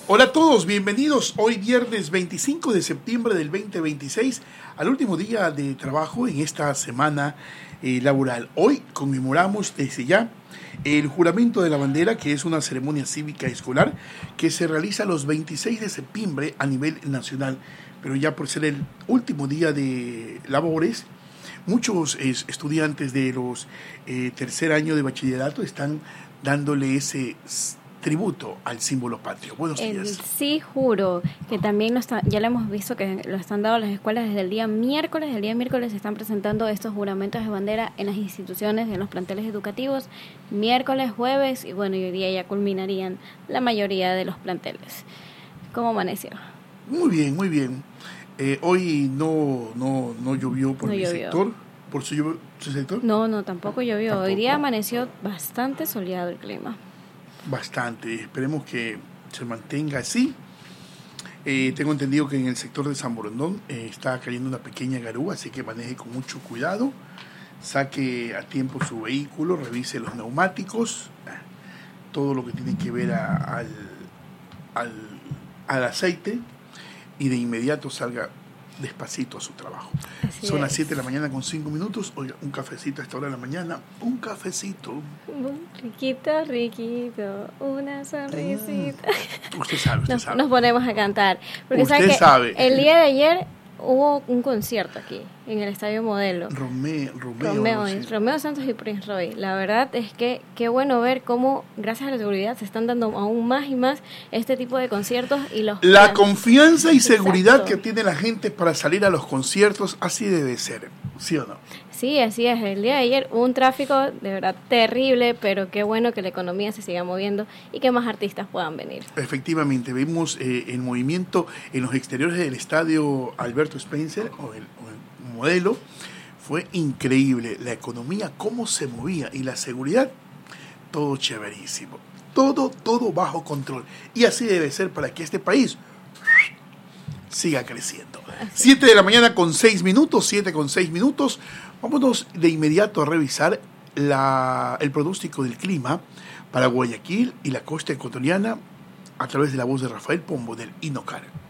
Hola a todos, bienvenidos hoy viernes 25 de septiembre del 2026 al último día de trabajo en esta semana laboral. Hoy conmemoramos desde ya el juramento de la bandera, que es una ceremonia cívica escolar que se realiza los 26 de septiembre a nivel nacional, pero ya por ser el último día de labores, muchos estudiantes de los tercer año de bachillerato están dándole ese tributo al símbolo patrio. Buenos días. Sí, juro, que también ya lo hemos visto que lo están dando las escuelas desde el día miércoles. El día miércoles se están presentando estos juramentos de bandera en las instituciones, en los planteles educativos, miércoles, jueves, y bueno, hoy día ya culminarían la mayoría de los planteles. ¿Cómo amaneció? Muy bien, muy bien. Hoy no llovió por mi sector. ¿Por su sector? No, tampoco llovió. ¿Tampoco? Hoy día amaneció bastante soleado el clima. Bastante, esperemos que se mantenga así. Tengo entendido que en el sector de San Borondón está cayendo una pequeña garúa, así que maneje con mucho cuidado, saque a tiempo su vehículo, revise los neumáticos, todo lo que tiene que ver al aceite, y de inmediato salga despacito a su trabajo. Son las 7 de la mañana con 5 minutos. Oiga, un cafecito a esta hora de la mañana. Un cafecito. Riquito, una sonrisita. Usted sabe. Nos ponemos a cantar. Porque usted sabe. El día de ayer hubo un concierto aquí, en el Estadio Modelo. Romeo Santos y Prince Roy. La verdad es que qué bueno ver cómo, gracias a la seguridad, se están dando aún más y más este tipo de conciertos. Y la confianza y seguridad que tiene la gente para salir a los conciertos, así debe ser, ¿sí o no? Sí, así es. El día de ayer hubo un tráfico de verdad terrible, pero qué bueno que la economía se siga moviendo y que más artistas puedan venir. Efectivamente, vimos el movimiento en los exteriores del estadio Alberto Spencer, o el Modelo. Fue increíble la economía, cómo se movía, y la seguridad, todo chéverísimo. Todo bajo control. Y así debe ser para que este país siga creciendo. 7 de la mañana con 6 minutos, 7 con 6 minutos. Vámonos de inmediato a revisar el pronóstico del clima para Guayaquil y la costa ecuatoriana a través de la voz de Rafael Pombo del INOCAR.